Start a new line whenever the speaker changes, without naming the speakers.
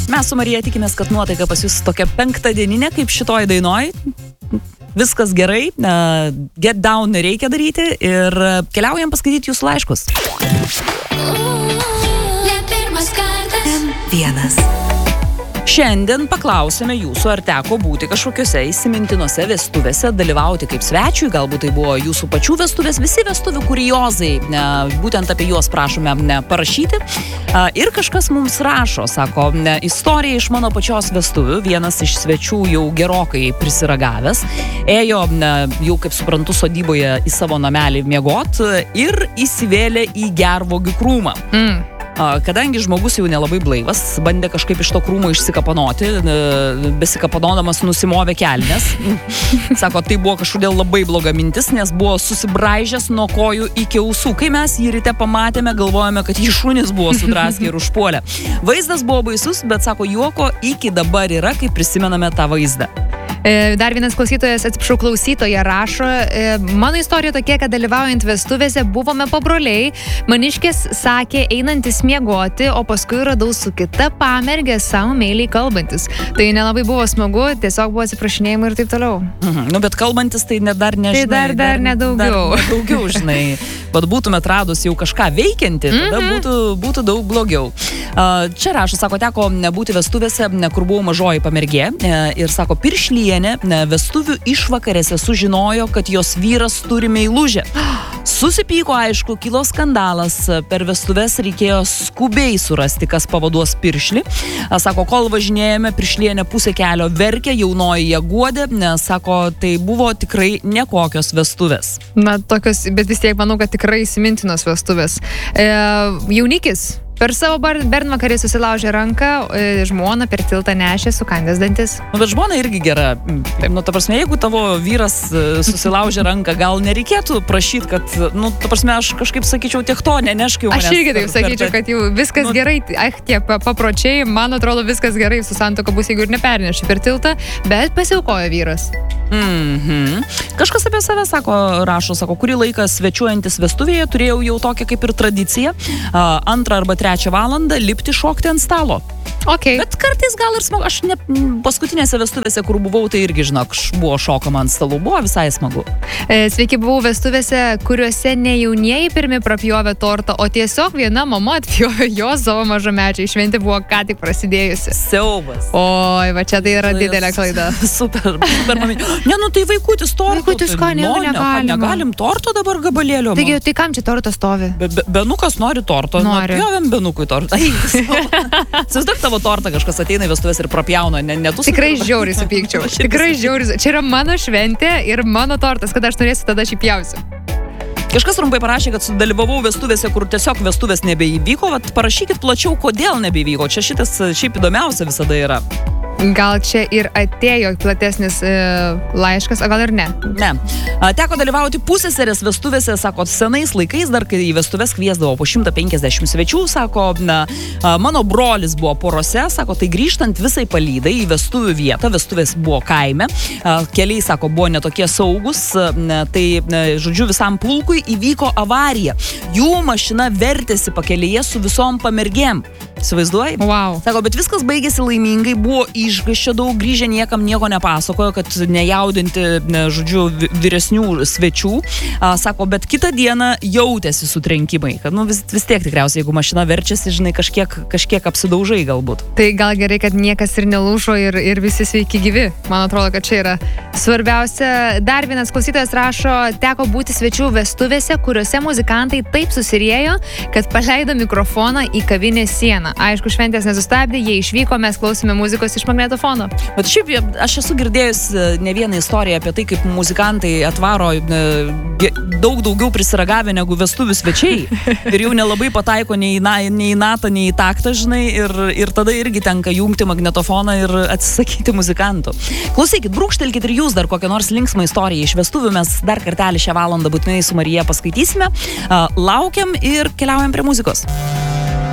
Mes su Marija tikimės, kad nuotaika pas jūs tokia penktadieninė, kaip šitoj dainoj. Viskas gerai, get down reikia daryti ir keliaujam paskaityti jūsų laiškus. Vienas. Šiandien paklausėme jūsų, ar teko būti kažkokiose įsimintinose vestuvėse, dalyvauti kaip svečiui, galbūt tai buvo jūsų pačių vestuvės, visi vestuvių kuriozai, būtent apie juos prašome parašyti. Ir kažkas mums rašo, sako, istorija iš mano pačios vestuvių, vienas iš svečių jau gerokai prisiragavęs, ėjo jau, kaip suprantu, sodyboje į savo namelį miegot ir įsivėlė į gervuogių krūmą. Kadangi žmogus jau nelabai blaivas, bandė kažkaip iš to krūmo išsikapanoti, besikapanodamas nusimovė kelnes. Sako, tai buvo kažkodėl labai bloga mintis, nes buvo susibraižęs nuo kojų iki ausų. Kai mes jį ryte pamatėme, galvojame, kad jį šunys buvo sudraskė ir užpuolę. Vaizdas buvo baisus, bet sako, juoko iki dabar yra, kai prisimename tą vaizdą.
Dar vienas klausytoja rašo, mano istorija tokia, kad dalyvaujant vestuvėse buvome pabroliai, maniškės sakė einantis miegoti, o paskui radau su kita pamergė savo meiliai kalbantis. Tai nelabai buvo smagu, tiesiog buvo atsiprašinėjimai ir taip toliau.
Nu, bet kalbantis tai dar nežinai.
Tai dar nedaugiau.
Dar daugiau, žinai. Vat būtume atradus jau kažką veikianti, tada būtų daug blogiau. Čia rašo, sako, teko būti vestuvėse, kur buvo mažoji pamergė ir sako, piršlienė vestuvių išvakarėse sužinojo, kad jos vyras turi meilužę. Susipyko, aišku, kilo skandalas, per vestuves reikėjo skubiai surasti, kas pavaduos piršlį. Sako, kol važinėjame, piršlienė pusę kelio verkė, jaunoji ją guodė, sako, tai buvo tikrai nekokios vestuvės.
Na, tokios, bet vis tiek manau, kad tikrai įsimintinos vestuvės. Jaunikis per savo bernvakarį susilaužė ranką, žmona per tiltą nešė sukandęs dantis.
Nu, bet žmona irgi gera. Nu, ta prasme, jeigu tavo vyras susilaužė ranką, gal nereikėtų prašyti, kad, nu, ta prasme, aš kažkaip sakyčiau, tiek to nenešk jau manęs.
Aš irgi taip sakyčiau, kad jau viskas gerai, tie papročiai, man atrodo, viskas gerai su santuoka bus, jeigu ir neperneši per tiltą, bet pasiaukojo vyras.
Kažkas apie save rašo, kurį laiką svečiuojantis vestuvėje turėjau jau tokią kaip ir tradiciją, 2 arba 3 valandą lipti šokti ant stalo.
Okay.
Bet kartais gal ir smagu, aš ne paskutinėse vestuvėse, kur buvau, tai irgi, žinok, buvo šokama ant stalų, buvo visai smagu.
Sveiki, buvau vestuvėse, kuriuose ne jaunieji pirmi prapjovė tortą, o tiesiog viena mama atpjovė jo savo mažamečiai. Šventė buvo ką tik prasidėjusi.
Siaubas.
Oi, va čia tai yra didelė klaida.
Super mami. Ne, nu tai vaikutis torto.
Vaikutis ką,
negalim torto dabar gabalėlio.
Taigi, tai kam čia torto stovi?
Benukas nori torto.
Nori.
Pjovėm benukui tortą. Susdak tavo tortą, kažkas ateina į vestuvės ir prapjauna.
Tikrai žiauriai supykčiau. Tikrai žiauriai. Čia yra mano šventė ir mano tortas, kad aš norėsiu, tada aš įpjausiu.
Kažkas trumpai parašė, kad dalyvavau vestuvėse, kur tiesiog vestuvės nebeįvyko. Vat parašykit plačiau, kodėl nebeįvyko. Čia šitas šiaip įdomiausia visada yra.
Gal čia ir atėjo platesnis laiškas, o gal ir ne?
Ne. Teko dalyvauti pusseserės vestuvėse, sako, senais laikais, dar kai į vestuvės kviesdavo po 150 svečių, sako, mano brolis buvo porose, sako, tai grįžtant visai palydai į vestuvių vietą, vestuvės buvo kaime, keliai, sako, buvo netokie saugus, tai, žodžiu, visam pulkui įvyko avarija. Jų mašina vertėsi pakelyje su visom pamergėm. Įsivaizduoji?
Wow.
Sako, bet viskas baigėsi laimingai, buvo išgąsčio daug, grįžę niekam nieko nepasakojo, kad nejaudinti, žodžiu, vyresnių svečių. Sako, bet kitą dieną jautėsi sutrenkimai, kad, nu, vis tiek tikriausiai, jeigu mašina verčiasi, žinai, kažkiek apsidaužai galbūt.
Tai gal gerai, kad niekas ir nelūžo ir visi sveiki gyvi. Man atrodo, kad čia yra svarbiausia. Dar vienas klausytojas rašo, teko būti svečių vestuvėse, kuriuose muzikantai taip susiriejo, kad paleido mikrofoną į kavinės sieną. Aišku, šventės nesustabdė, jie išvyko, mes klausėme muzikos iš magnetofono.
Bet šiaip aš esu girdėjus ne vieną istoriją apie tai, kaip muzikantai atvaro daug daugiau prisiragavę negu vestuvių svečiai. Ir jau nelabai pataiko nei į natą, nei į taktą, žinai, ir tada irgi tenka jungti magnetofoną ir atsisakyti muzikantų. Klausykit, brūkštelkit ir jūs dar kokią nors linksmą istoriją iš vestuvių, mes dar kartelį šią valandą būtinai su Marija paskaitysime. Laukiam ir keliaujam prie muzikos.